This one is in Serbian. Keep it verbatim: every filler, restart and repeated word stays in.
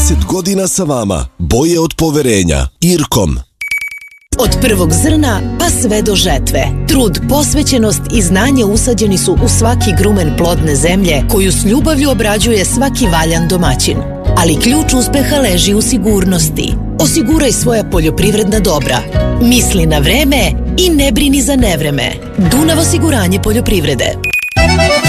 trideset godina sa vama. Boje od poverenja. Irkom. Od prvog zrna pa sve do žetve. Trud, posvećenost i znanje usađeni su u svaki grumen plodne zemlje koju s ljubavlju obrađuje svaki valjan domaćin. Ali ključ uspeha leži u sigurnosti. Osiguraj svoja poljoprivredna dobra. Misli na vreme i ne brini za nevreme. Dunav osiguranje poljoprivrede.